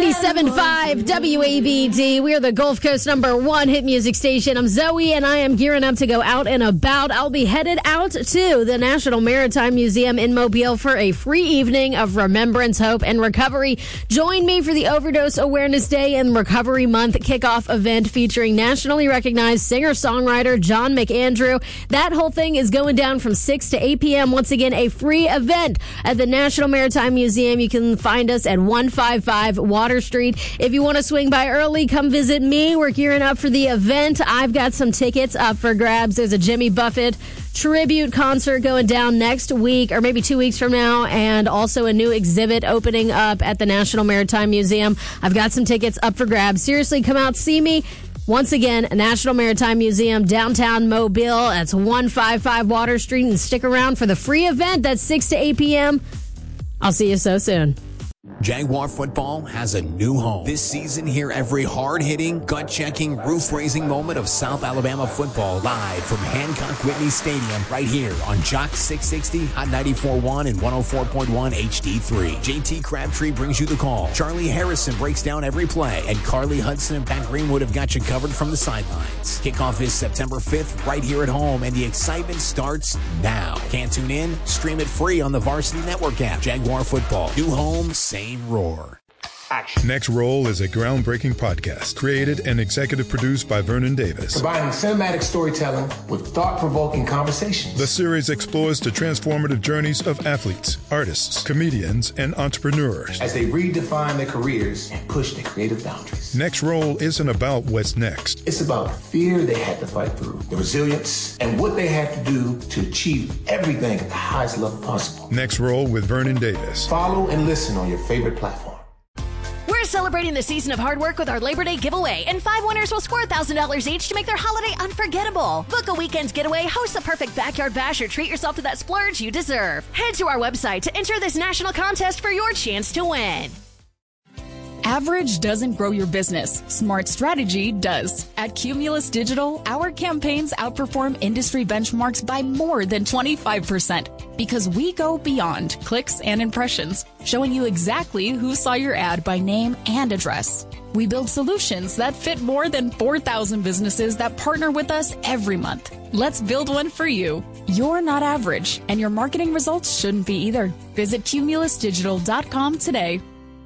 97.5 WABD. We are the Gulf Coast #1 hit music station. I'm Zoe, and I am gearing up to go out and about. I'll be headed out to the National Maritime Museum in Mobile for a free evening of remembrance, hope, and recovery. Join me for the Overdose Awareness Day and Recovery Month kickoff event featuring nationally recognized singer-songwriter John McAndrew. That whole thing is going down from 6 to 8 p.m. Once again, a free event at the National Maritime Museum. You can find us at 155 Water Street. If you want to swing by early, come visit me. We're gearing up for the event. I've got some tickets up for grabs. There's a Jimmy Buffett tribute concert going down next week, or maybe 2 weeks from now, and also a new exhibit opening up at the National Maritime Museum. I've got some tickets up for grabs. Seriously, come out, see me. Once again, National Maritime Museum, downtown Mobile. That's 155 Water Street, and stick around for the free event. That's 6 to 8 p.m. I'll see you so soon. Jaguar football has a new home. This season, hear every hard-hitting, gut-checking, roof-raising moment of South Alabama football live from Hancock Whitney Stadium right here on Jock 660, Hot 94.1 and 104.1 HD3. JT Crabtree brings you the call. Charlie Harrison breaks down every play, and Carly Hudson and Pat Greenwood have got you covered from the sidelines. Kickoff is September 5th right here at home, and the excitement starts now. Can't tune in? Stream it free on the Varsity Network app. Jaguar football. New home, same roar. Action. Next Roll is a groundbreaking podcast created and executive produced by Vernon Davis. Combining cinematic storytelling with thought-provoking conversations. The series explores the transformative journeys of athletes, artists, comedians, and entrepreneurs as they redefine their careers and push their creative boundaries. Next Roll isn't about what's next. It's about the fear they had to fight through, the resilience, and what they had to do to achieve everything at the highest level possible. Next Roll with Vernon Davis. Follow and listen on your favorite platform. We're celebrating the season of hard work with our Labor Day giveaway, and 5 winners will score $1,000 each to make their holiday unforgettable. Book a weekend getaway, host the perfect backyard bash, or treat yourself to that splurge you deserve. Head to our website to enter this national contest for your chance to win. Average doesn't grow your business. Smart strategy does. At Cumulus Digital, our campaigns outperform industry benchmarks by more than 25% because we go beyond clicks and impressions, showing you exactly who saw your ad by name and address. We build solutions that fit more than 4,000 businesses that partner with us every month. Let's build one for you. You're not average, and your marketing results shouldn't be either. Visit cumulusdigital.com today.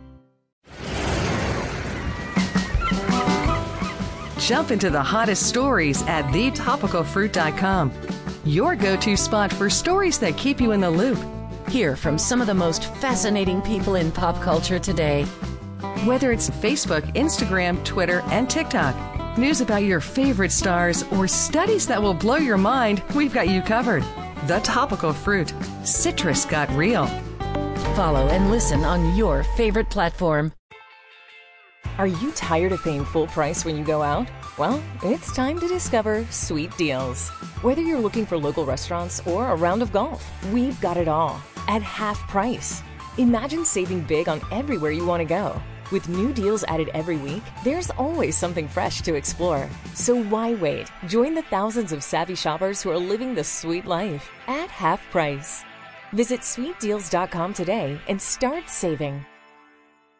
Jump into the hottest stories at thetopicalfruit.com. Your go-to spot for stories that keep you in the loop. Hear from some of the most fascinating people in pop culture today. Whether it's Facebook, Instagram, Twitter, and TikTok, news about your favorite stars, or studies that will blow your mind, we've got you covered. The Topical Fruit. Citrus got real. Follow and listen on your favorite platform. Are you tired of paying full price when you go out? Well, it's time to discover Sweet Deals. Whether you're looking for local restaurants or a round of golf, we've got it all at half price. Imagine saving big on everywhere you want to go. With new deals added every week, there's always something fresh to explore. So why wait? Join the thousands of savvy shoppers who are living the sweet life at half price. Visit sweetdeals.com today and start saving.